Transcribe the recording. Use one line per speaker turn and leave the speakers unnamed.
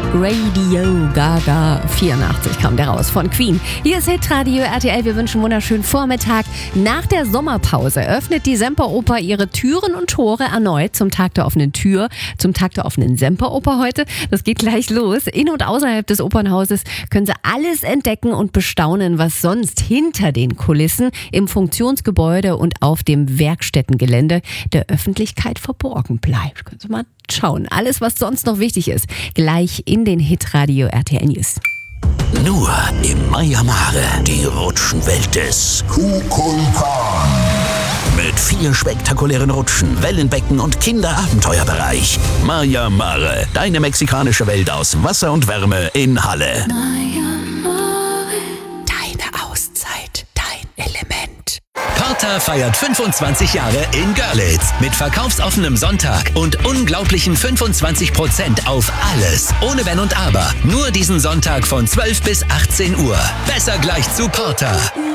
Radio Gaga 84 kam der raus von Queen. Hier ist Hitradio RTL. Wir wünschen einen wunderschönen Vormittag. Nach der Sommerpause öffnet die Semperoper ihre Türen und Tore erneut zum Tag der offenen Tür, zum Tag der offenen Semperoper heute. Das geht gleich los. In- und außerhalb des Opernhauses können Sie alles entdecken und bestaunen, was sonst hinter den Kulissen im Funktionsgebäude und auf dem Werkstättengelände der Öffentlichkeit verborgen bleibt. Können Sie mal schauen. Alles, was sonst noch wichtig ist, gleich in den Hitradio RTL News.
Nur im Maya Mare, die Rutschenwelt des Kukulkan. Mit 4 spektakulären Rutschen, Wellenbecken und Kinderabenteuerbereich. Maya Mare, deine mexikanische Welt aus Wasser und Wärme in Halle.
Deine Auszeit, dein Element.
Porter feiert 25 Jahre in Görlitz mit verkaufsoffenem Sonntag und unglaublichen 25% auf alles. Ohne Wenn und Aber. Nur diesen Sonntag von 12 bis 18 Uhr. Besser gleich zu Porter.